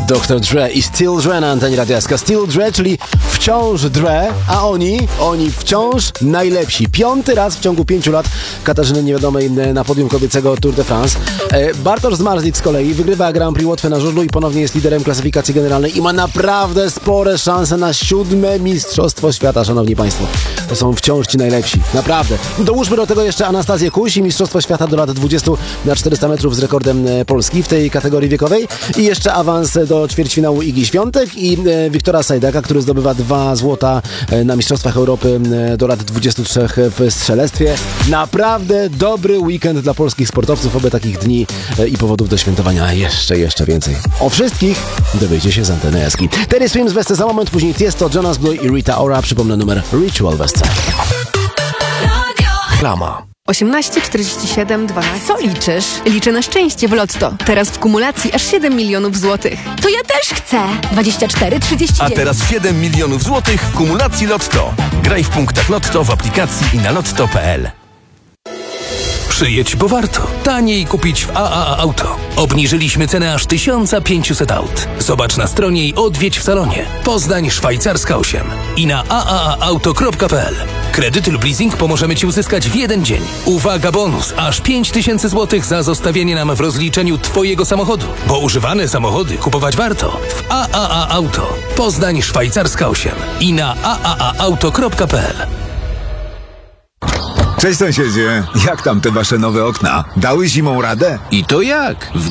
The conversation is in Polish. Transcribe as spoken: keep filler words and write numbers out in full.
doktor Dre i Still Dre na antenie Radiaska. Still Dre, czyli wciąż Dre, a oni, oni wciąż najlepsi. Piąty raz w ciągu pięciu lat Katarzyny Niewiadomej na podium kobiecego Tour de France. E, Bartosz Zmarzlik z kolei wygrywa Grand Prix Łotwy na żużlu i ponownie jest liderem klasyfikacji generalnej i ma naprawdę spore szanse na siódme Mistrzostwo Świata, szanowni państwo. To są wciąż ci najlepsi. Naprawdę. Dołóżmy do tego jeszcze Anastazję Kuś i Mistrzostwo Świata do lat dwudziestu na czterysta metrów z rekordem Polski w tej kategorii wiekowej i jeszcze awans do ćwierćfinału Igi Świątek i e, Wiktora Sajdaka, który zdobywa dwa złota e, na Mistrzostwach Europy e, do lat dwudziestu trzech w strzelectwie. Naprawdę dobry weekend dla polskich sportowców, oby takich dni e, i powodów do świętowania jeszcze, jeszcze więcej. O wszystkich dowiecie się z anteny Eski. Terry Swims wesce za moment, później Tiesto, Jonas Blue i Rita Ora. Przypomnę numer Ritual wesce. Reklama. osiemnaście czterdzieści siedem dwanaście. Co liczysz? Liczę na szczęście w Lotto. Teraz w kumulacji aż siedem milionów złotych. To ja też chcę. dwadzieścia cztery trzydzieści A dziewięć. teraz siedem milionów złotych w kumulacji Lotto. Graj w punktach Lotto w aplikacji i na lotto kropka p l. Przyjedź, bo warto. Taniej kupić w A A A Auto. Obniżyliśmy cenę aż tysiąc pięćset aut. Zobacz na stronie i odwiedź w salonie. Poznań Szwajcarska osiem. I na a a a auto kropka p l. Kredyty lub leasing pomożemy Ci uzyskać w jeden dzień. Uwaga, bonus! Aż pięć tysięcy złotych za zostawienie nam w rozliczeniu Twojego samochodu. Bo używane samochody kupować warto. W A A A Auto. Poznań Szwajcarska osiem. I na a a a auto kropka p l. Cześć sąsiedzie, jak tam te wasze nowe okna? Dały zimą radę? I to jak? W